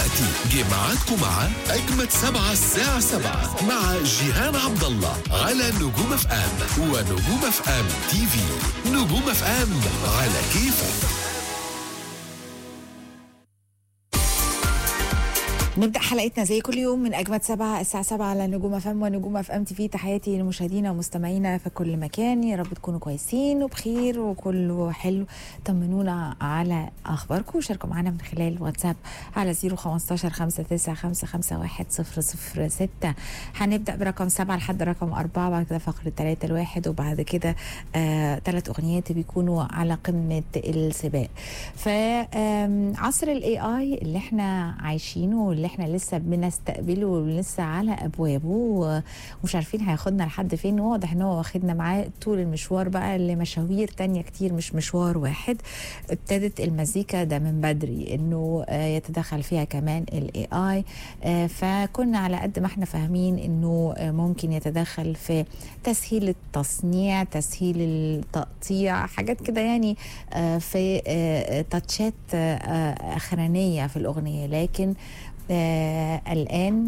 دلوقتي جه ميعادكم مع أجمد 7 الساعة 7 مع جيهان عبد الله على نجوم اف ام ونجوم اف ام تي في. نجوم اف ام على كيفك. نبدأ حلقتنا زي كل يوم من أجمد 7 الساعة 7 على نجوم اف ام ونجوم اف ام تي في. تحياتي لمشاهدينا ومستمعينا في كل مكان، يا رب تكونوا كويسين وبخير وكله حلو. طمنونا على أخباركم وشاركوا معنا من خلال واتساب على 015 59 106. هنبدأ برقم 7 لحد رقم 4، بعد كده فقرة 3 لواحد، وبعد كده 3 أغنيات بيكونوا على قمة السباق. فعصر الاي اي اللي احنا عايشينه واللي احنا لسه بنستقبله ولسه على ابوابه ومش عارفين هياخدنا لحد فين. واضح ان هو واخدنا معاه طول المشوار بقى لمشاوير تانية كتير، مش مشوار واحد. ابتدت المزيكا ده من بدري انه يتدخل فيها كمان الاي اي، فكنا على قد ما احنا فاهمين انه ممكن يتدخل في تسهيل التصنيع، تسهيل التقطيع، حاجات كده يعني في تاتشات اخرانية في الاغنية. لكن الآن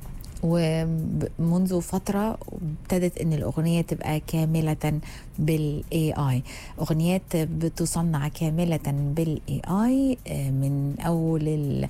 ومنذ فترة ابتدت ان الأغنية تبقى كاملة بالاي اي. أغنيات بتصنع كاملة بالاي اي، من أول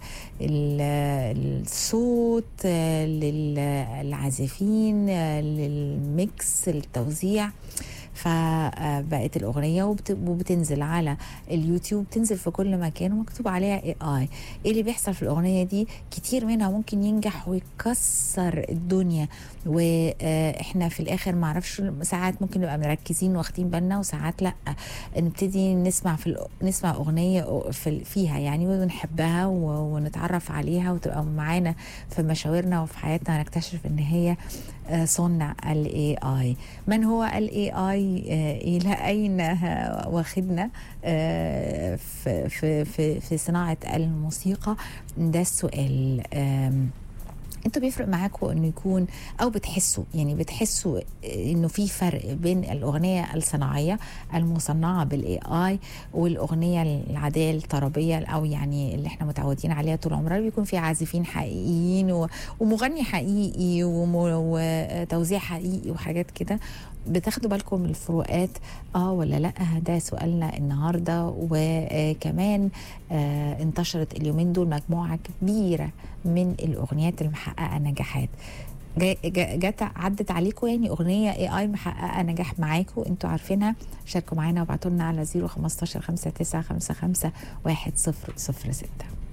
الصوت للعازفين للميكس التوزيع. فبقت الأغنية وبتنزل على اليوتيوب، تنزل في كل مكان ومكتوب عليها اي اي. ايه اللي بيحصل في الأغنية دي؟ كتير منها ممكن ينجح ويكسر الدنيا، واحنا في الآخر معرفش، ساعات ممكن نبقى مركزين واخدين بالنا وساعات لا، نبتدي نسمع أغنية فيها يعني ونحبها ونتعرف عليها وتبقى معانا في مشاورنا وفي حياتنا، ونكتشف ان هي صنع الاي اي. من هو الاي اي؟ الى اين واخدنا في صناعة الموسيقى؟ ده السؤال. انتوا بيفرق معاكم انه يكون او بتحسوا انه في فرق بين الاغنيه الصناعيه المصنعه بالاي اي والاغنيه العاديه الطربيه، او يعني اللي احنا متعودين عليها طول عمرنا، بيكون في عازفين حقيقيين ومغني حقيقي وتوزيع حقيقي وحاجات كده؟ بتاخدوا بالكم من الفروقات ولا لا؟ ده سؤالنا النهارده. وكمان انتشرت اليومين دول مجموعه كبيره من الاغنيات المحققه نجاحات. عدت عليكم يعني اغنيه اي اي محققه نجاح معاكم انتوا عارفينها؟ شاركوا معانا وابعتوا لنا على 015 59 106.